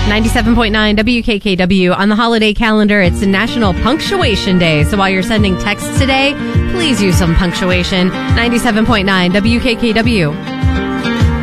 97.9 WKKW. On the holiday calendar, it's National Punctuation Day. So while you're sending texts today, please use some punctuation. 97.9 WKKW.